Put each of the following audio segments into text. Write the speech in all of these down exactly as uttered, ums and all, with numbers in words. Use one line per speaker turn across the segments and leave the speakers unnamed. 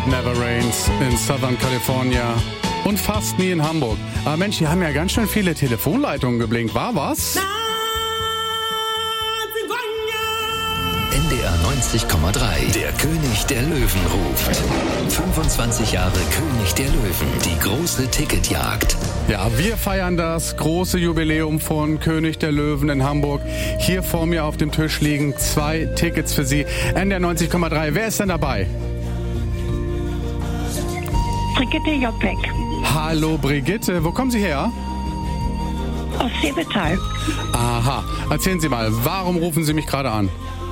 It Never Rains in Southern California und fast nie in Hamburg. Aber Mensch, hier haben ja ganz schön viele Telefonleitungen geblinkt. War was?
N D R neunzig Komma drei. Der König der Löwen ruft. fünfundzwanzig Jahre König der Löwen. Die große Ticketjagd.
Ja, wir feiern das große Jubiläum von König der Löwen in Hamburg. Hier vor mir auf dem Tisch liegen zwei Tickets für Sie. N D R neunzig Komma drei. Wer ist denn dabei?
Brigitte Jopek.
Hallo Brigitte, wo kommen Sie her?
Aus Seebetal.
Aha, erzählen Sie mal, warum rufen Sie mich gerade an?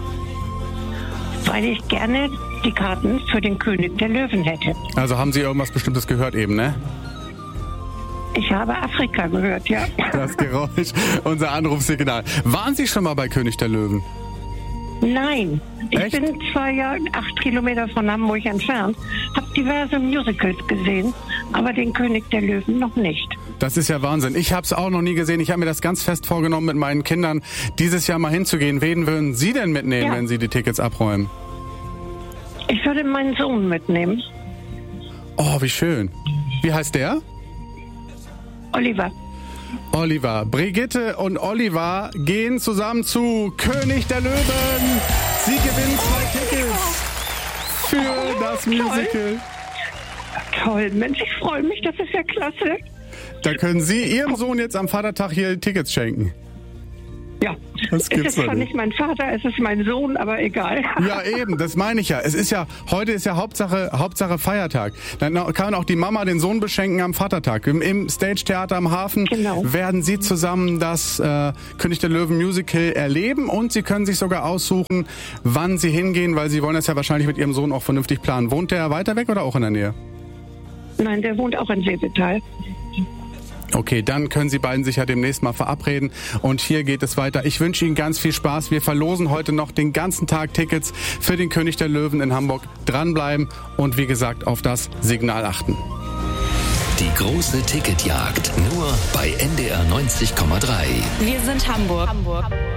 Weil ich gerne die Karten für den König der Löwen hätte.
Also haben Sie irgendwas Bestimmtes gehört eben, ne?
Ich habe Afrika gehört, ja.
Das Geräusch, unser Anrufsignal. Waren Sie schon mal bei König der Löwen?
Nein, ich
Echt?
bin zwei Jahre, acht Kilometer von Hamburg entfernt, habe diverse Musicals gesehen, aber den König der Löwen noch nicht.
Das ist ja Wahnsinn. Ich habe es auch noch nie gesehen. Ich habe mir das ganz fest vorgenommen, mit meinen Kindern dieses Jahr mal hinzugehen. Wen würden Sie denn mitnehmen,
Ja.
wenn Sie die Tickets abräumen?
Ich würde meinen Sohn mitnehmen,
Oh, wie schön. Wie heißt der?
Oliver.
Oliver. Brigitte und Oliver gehen zusammen zu König der Löwen. Sie gewinnen zwei Tickets für das Musical.
Toll, Mensch, ich freue mich, das ist ja klasse.
Da können Sie Ihrem Sohn jetzt am Vatertag hier Tickets schenken.
Ja,
Das
es
gibt's
ist
doch
zwar
nicht.
nicht mein Vater, es ist mein Sohn, aber egal.
Ja, eben, das meine ich ja. Es ist ja, heute ist ja Hauptsache, Hauptsache Feiertag. Dann kann auch die Mama den Sohn beschenken am Vatertag. Im, im Stage-Theater am Hafen
Genau.
werden Sie zusammen das äh, König der Löwen Musical erleben und Sie können sich sogar aussuchen, wann Sie hingehen, weil Sie wollen das ja wahrscheinlich mit Ihrem Sohn auch vernünftig planen. Wohnt der weiter weg oder auch in der Nähe?
Nein, der wohnt auch in Seebetal.
Okay, dann können Sie beiden sich ja demnächst mal verabreden. Und hier geht es weiter. Ich wünsche Ihnen ganz viel Spaß. Wir verlosen heute noch den ganzen Tag Tickets für den König der Löwen in Hamburg. Dranbleiben und wie gesagt auf das Signal achten.
Die große Ticketjagd. Nur bei N D R neunzig Komma drei.
Wir sind Hamburg. Hamburg.